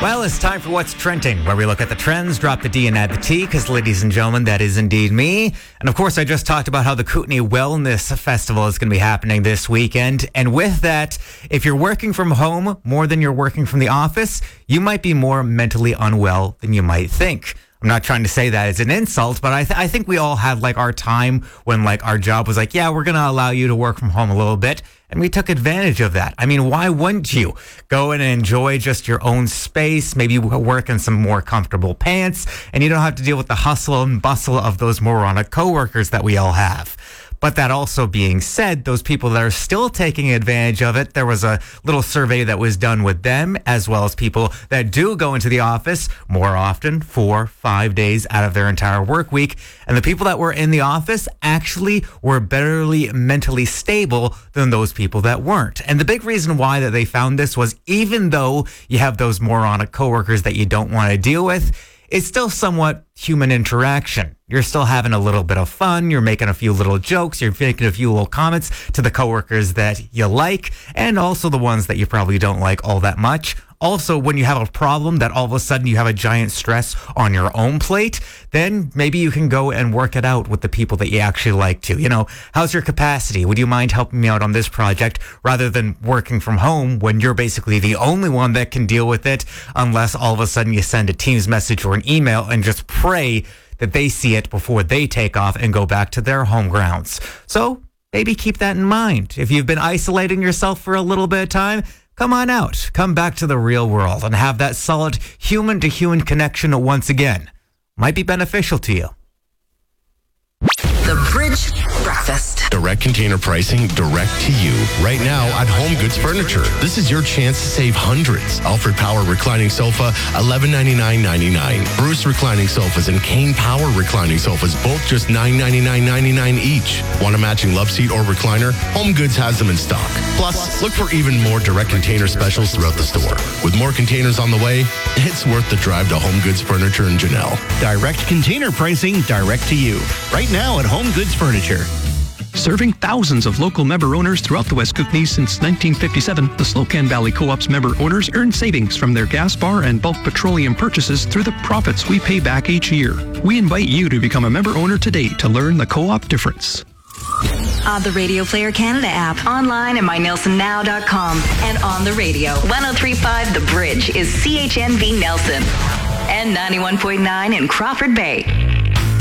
Well, it's time for What's Trending, where we look at the trends, drop the D and add the T, because ladies and gentlemen, that is indeed me. And of course, I just talked about how the Kootenay Wellness Festival is going to be happening this weekend. And with that, if you're working from home more than you're working from the office, you might be more mentally unwell than you might think. I'm not trying to say that as an insult, but I think we all had like our time when like our job was like, yeah, we're going to allow you to work from home a little bit. And we took advantage of that. I mean, why wouldn't you go in and enjoy just your own space, maybe work in some more comfortable pants, and you don't have to deal with the hustle and bustle of those moronic coworkers that we all have. But that also being said, those people that are still taking advantage of it, there was a little survey that was done with them, as well as people that do go into the office more often, 4-5 days out of their entire work week. And the people that were in the office actually were barely mentally stable than those people that weren't. And the big reason why that they found this was, even though you have those moronic coworkers that you don't want to deal with, it's still somewhat human interaction. You're still having a little bit of fun. You're making a few little jokes. You're making a few little comments to the coworkers that you like, and also the ones that you probably don't like all that much. Also, when you have a problem that all of a sudden you have a giant stress on your own plate, then maybe you can go and work it out with the people that you actually like to. You know, how's your capacity? Would you mind helping me out on this project, rather than working from home when you're basically the only one that can deal with it, unless all of a sudden you send a Teams message or an email and just pray that they see it before they take off and go back to their home grounds. So maybe keep that in mind. If you've been isolating yourself for a little bit of time, come on out, come back to the real world and have that solid human-to-human connection once again. Might be beneficial to you. The Bridge Breakfast. Direct container pricing direct to you. Right now at Home Goods Furniture. This is your chance to save hundreds. Alfred Power reclining sofa, $1199.99. Bruce reclining sofas and Kane Power reclining sofas, both just $999.99 each. Want a matching love seat or recliner? Home Goods has them in stock. Plus, look for even more direct container specials throughout the store. With more containers on the way, it's worth the drive to Home Goods Furniture in Janelle. Direct container pricing direct to you. Right now at Home Goods Furniture. Serving thousands of local member owners throughout the West Kootenay since 1957, the Slocan Valley Co-op's member owners earn savings from their gas bar and bulk petroleum purchases through the profits we pay back each year. We invite you to become a member owner today to learn the co-op difference. On the Radio Player Canada app, online at mynelsonnow.com, and on the radio. 103.5 The Bridge is CHNV Nelson and 91.9 in Crawford Bay.